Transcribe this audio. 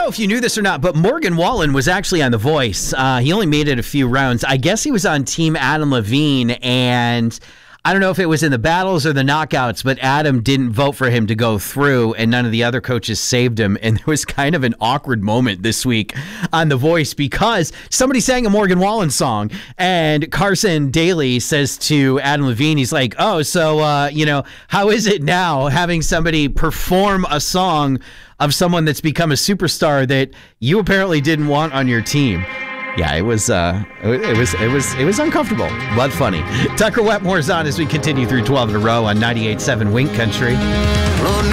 if you knew this or not, but Morgan Wallen was actually on The Voice. He only made it a few rounds. I guess he was on Team Adam Levine, and I don't know if it was in the battles or the knockouts, but Adam didn't vote for him to go through, and none of the other coaches saved him. And there was kind of an awkward moment this week on The Voice because somebody sang a Morgan Wallen song, and Carson Daly says to Adam Levine, he's like, oh, so, how is it now having somebody perform a song of someone that's become a superstar that you apparently didn't want on your team? Yeah, it was uncomfortable, but funny. Tucker Wetmore's on as we continue through 12 in a row on 98.7 Wink Country.